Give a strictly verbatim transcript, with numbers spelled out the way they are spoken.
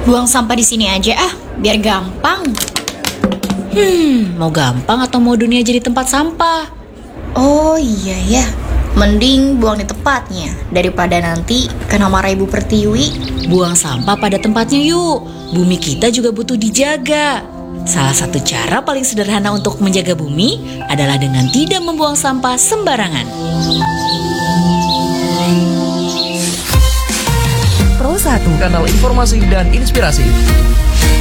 Buang sampah di sini aja ah, biar gampang. Hmm, mau gampang atau mau dunia jadi tempat sampah? Oh iya ya, mending buang di tempatnya daripada nanti kena marah Ibu Pertiwi. Buang sampah pada tempatnya yuk. Bumi kita juga butuh dijaga. Salah satu cara paling sederhana untuk menjaga bumi adalah dengan tidak membuang sampah sembarangan. Pro satu, kanal informasi dan inspirasi.